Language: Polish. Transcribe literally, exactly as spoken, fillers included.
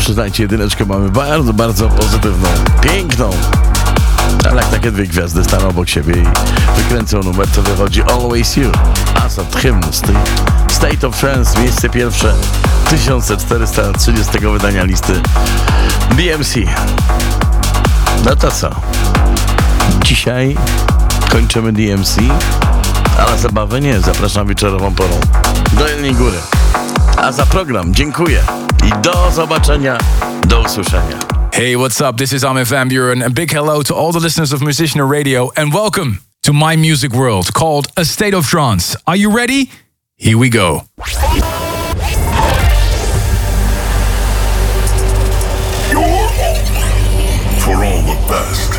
przyznajcie, jedyneczkę mamy bardzo, bardzo pozytywną, piękną. Ale jak takie dwie gwiazdy staną obok siebie i wykręcą numer, to wychodzi Always You. Asad, hymn z tej State of Trance, miejsce pierwsze tysiąc czterysta trzydziestego wydania listy D M C. No to co? Dzisiaj kończymy D M C, a na zabawę nie, zapraszam wieczorową porą do Jeleniej Góry. A za program dziękuję i do zobaczenia, do usłyszenia. Hey, what's up? This is Armin van Buuren. A big hello to all the listeners of Musician Radio and welcome to my music world called A State of Trance. Are you ready? Here we go. You're home for all the best.